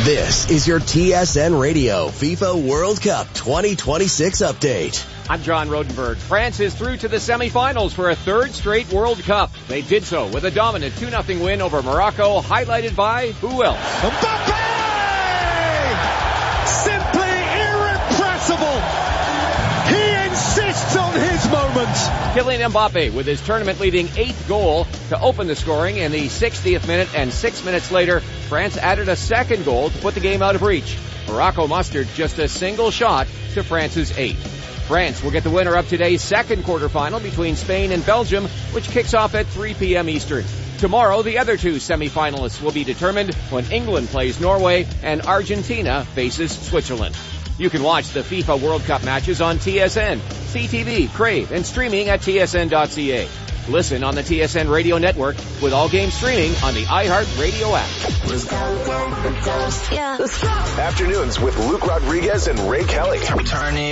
This is your TSN Radio FIFA World Cup 2026 update. I'm John Rodenberg. France is through to the semifinals for a third straight World Cup. They did so with a dominant 2-0 win over Morocco, highlighted by who else? Mbappe! Simply irrepressible. He insists on his moment. Kylian Mbappe with his tournament-leading 8th goal to open the scoring in the 60th minute, and 6 minutes later, France added a second goal to put the game out of reach. Morocco mustered just a single shot to France's 8. France will get the winner of today's second quarterfinal between Spain and Belgium, which kicks off at 3 p.m. Eastern. Tomorrow, the other two semifinalists will be determined when England plays Norway and Argentina faces Switzerland. You can watch the FIFA World Cup matches on TSN, CTV, Crave, and streaming at tsn.ca. Listen on the TSN Radio Network with all games streaming on the iHeartRadio app. Afternoons with Luke Rodriguez and Ray Kelly.